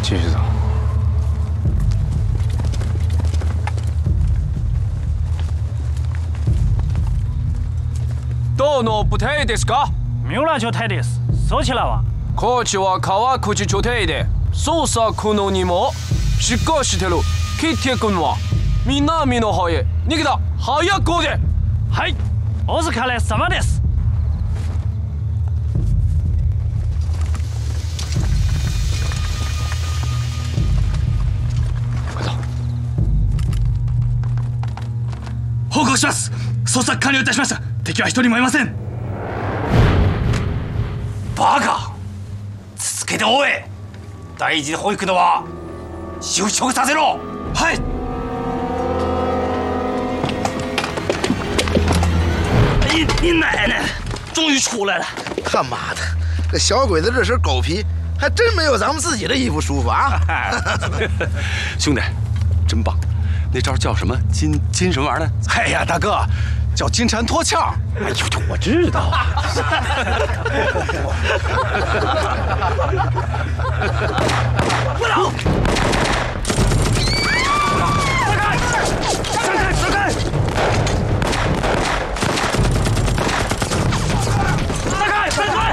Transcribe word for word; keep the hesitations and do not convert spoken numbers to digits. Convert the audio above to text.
继续走。 どの部隊ですか？ ミュラ状態です。そちらは？ こっちは川口状態で捜索のにもしっかりしてる。キテ君は南の方へ逃げた。早くおで。 はい、お疲れ様です。 快走！ 報告します。捜索完了いたしました。敵は一人もいません。 バカ、続けて追え。大事な保育のは収束させろ。 はい。你你奶奶，终于出来了！ 他妈的，这小鬼子这身狗皮，还真没有咱们自己的衣服舒服啊！ 兄弟，真棒！那招叫什么？金金什么玩意儿呢？ 哎呀，大哥，叫金蝉脱壳。 哎呦，我知道。